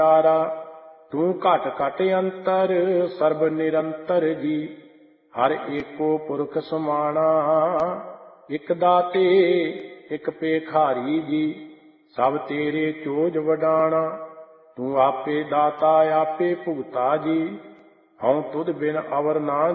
ਤਾਰਾ। ਤੂੰ ਘਟ ਘਟ ਅੰਤਰ ਸਰਬ ਨਿਰੰਤਰ ਜੀ। ਹਰ ਏਕੋ ਪੁਰਖ ਸਮਾਣਾ ਇਕ ਦਾਤੇ ਇਕ ਭੇਖਾਰੀ ਜੀ। ਸਭ ਤੇਰੇ ਚੋਜ ਵਡਾਣਾ ਤੂੰ ਆਪੇ ਦਾਤਾ ਆਪੇ ਭੁਗਤਾ ਜੀ। ਹਉ ਤੁਧ ਬਿਨ ਅਵਰ ਨਾ